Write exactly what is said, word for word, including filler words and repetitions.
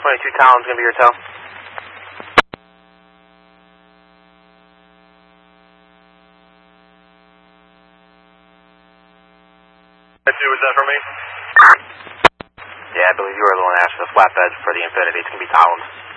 twenty-two Talon's going to be your tow. Was that for me? Yeah, I believe you were the one that asked for the flatbed for the Infinity. It's going to be Talon's.